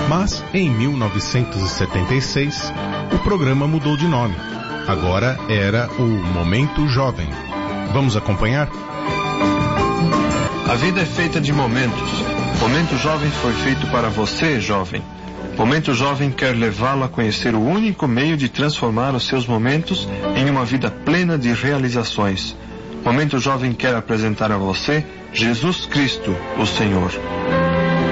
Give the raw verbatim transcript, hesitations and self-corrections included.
Mas, em mil novecentos e setenta e seis, o programa mudou de nome. Agora era o Momento Jovem. Vamos acompanhar? A vida é feita de momentos. Momento Jovem foi feito para você, jovem. Momento Jovem quer levá-lo a conhecer o único meio de transformar os seus momentos em uma vida plena de realizações. Momento Jovem quer apresentar a você Jesus Cristo, o Senhor.